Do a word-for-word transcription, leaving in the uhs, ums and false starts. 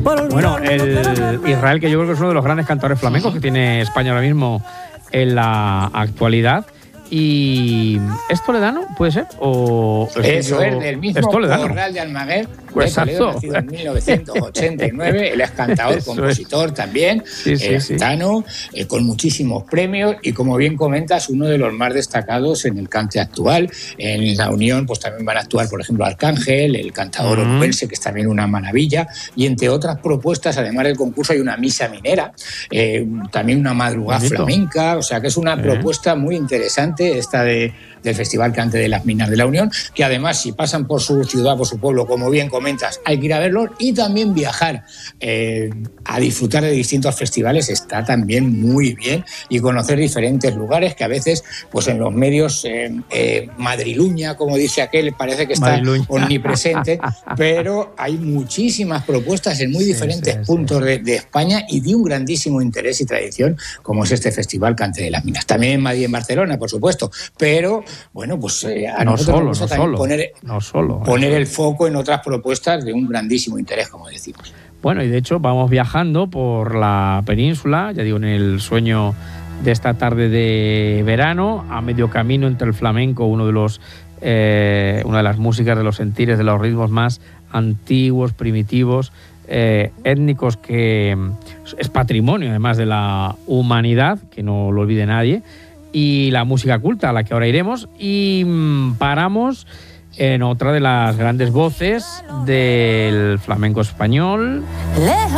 Bueno, el Israel, que yo creo que es uno de los grandes cantadores flamencos que tiene España ahora mismo en la actualidad. ¿Y es toledano, puede ser? ¿O Eso es, del mismo Corral de Almaguer, pues de Toledo, nacido en mil novecientos ochenta y nueve. Él es cantador, Eso compositor es. también, sí, sí, eh, gitano, sí. eh, con muchísimos premios y, como bien comentas, uno de los más destacados en el cante actual. En la Unión pues también van a actuar, por ejemplo, Arcángel, el cantador mm. onubense, que es también una maravilla, y entre otras propuestas, además del concurso, hay una misa minera, eh, también una madrugada Bonito. flamenca, o sea que es una eh. propuesta muy interesante esta de, del Festival Cante de las Minas de la Unión, que además, si pasan por su ciudad, por su pueblo, como bien comentas, hay que ir a verlos, y también viajar eh, a disfrutar de distintos festivales está también muy bien, y conocer diferentes lugares que a veces pues en los medios eh, eh, madriluña, como dice aquel, parece que está Madriluña. omnipresente, pero hay muchísimas propuestas en muy sí, diferentes sí, puntos sí. De, de España, y de un grandísimo interés y tradición como es este Festival Cante de las Minas. También en Madrid, en Barcelona, por supuesto, pero bueno, pues eh, a no nosotros solo, nos gusta no también solo, poner, no solo, poner el foco en otras propuestas de un grandísimo interés, como decimos. Bueno, y de hecho vamos viajando por la península, ya digo, en el sueño de esta tarde de verano, a medio camino entre el flamenco, uno de los eh, una de las músicas, de los sentires, de los ritmos más antiguos, primitivos, eh, étnicos, que es patrimonio además de la humanidad, que no lo olvide nadie, y la música culta, a la que ahora iremos, y mmm, paramos en otra de las grandes voces del flamenco español.